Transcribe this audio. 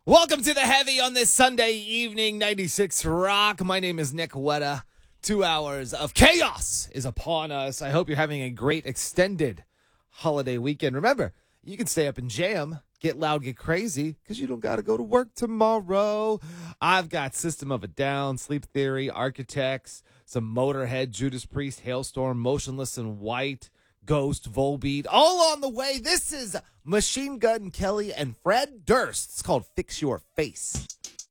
Welcome to the Heavy on this Sunday evening, 96 Rock. My name is Nick Wetta. 2 hours of chaos is upon us. I hope you're having a great extended holiday weekend. Remember, you can stay up and jam, get loud, get crazy, because you don't got to go to work tomorrow. I've got System of a Down, Sleep Theory, Architects, some Motorhead, Judas Priest, Hailstorm, Motionless in White, Ghost, Volbeat, all on the way. This is Machine Gun Kelly and Fred Durst. It's called Fix Your Face.